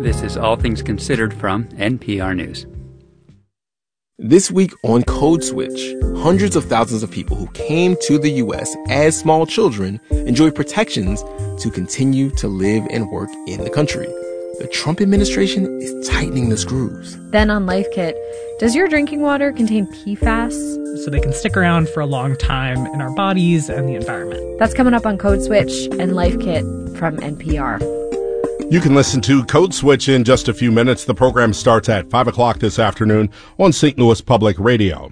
This is All Things Considered from NPR News. This week on Code Switch, hundreds of thousands of people who came to the U.S. as small children enjoy protections to continue to live and work in the country. The Trump administration is tightening the screws. Then on Life Kit, does your drinking water contain PFAS? So they can stick around for a long time in our bodies and the environment. That's coming up on Code Switch and Life Kit from NPR. You can listen to Code Switch in just a few minutes. The program starts at 5 o'clock this afternoon on St. Louis Public Radio.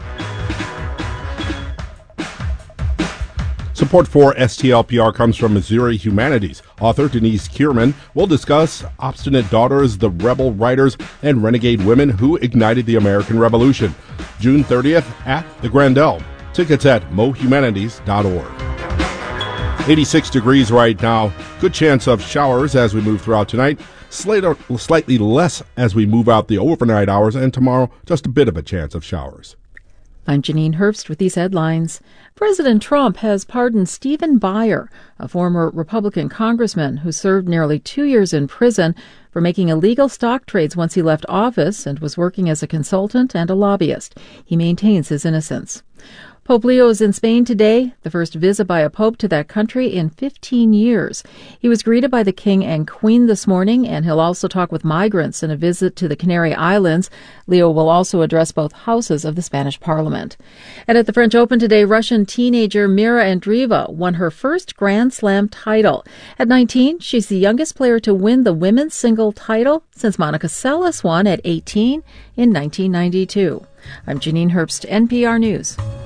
Support for STLPR comes from Missouri Humanities. Author Denise Kierman will discuss Obstinate Daughters, the Rebel Writers, and Renegade Women Who Ignited the American Revolution. June 30th at the Grandel. Tickets at mohumanities.org. 86 degrees right now. Good chance of showers as we move throughout tonight. Slightly less as we move out the overnight hours. And tomorrow, just a bit of a chance of showers. I'm Janine Herbst with these headlines. President Trump has pardoned Stephen Buyer, a former Republican congressman who served nearly 2 years in prison for making illegal stock trades once he left office and was working as a consultant and a lobbyist. He maintains his innocence. Pope Leo is in Spain today, the first visit by a pope to that country in 15 years. He was greeted by the king and queen this morning, and he'll also talk with migrants in a visit to the Canary Islands. Leo will also address both houses of the Spanish parliament. And at the French Open today, Russian teenager Mira Andreeva won her first Grand Slam title. At 19, she's the youngest player to win the women's single title since Monica Seles won at 18 in 1992. I'm Janine Herbst, NPR News.